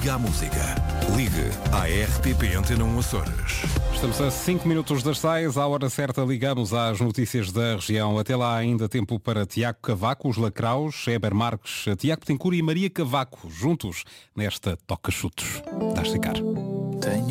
Liga à Música. Ligue à RTP Antena 1 Açores. Estamos a 5 minutos das 6, à hora certa ligamos às notícias da região. Até lá ainda tempo para Tiago Cavaco, os Lacraus, Eber Marques, Tiago Betancourt e Maria Cavaco, juntos nesta Toca Chutos. Dás ficar.